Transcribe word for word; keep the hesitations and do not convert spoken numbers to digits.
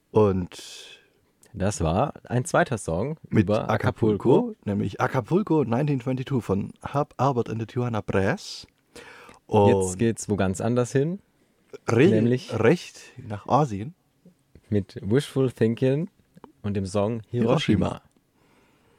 Und Das war ein zweiter Song mit über Acapulco, Acapulco. nämlich Acapulco neunzehnhundertzweiundzwanzig von Herb Albert and the Tijuana Brass. Jetzt Und geht's wo ganz anders hin, re nämlich recht nach Asien, mit Wishful Thinking und dem Song Hiroshima. Hiroshima.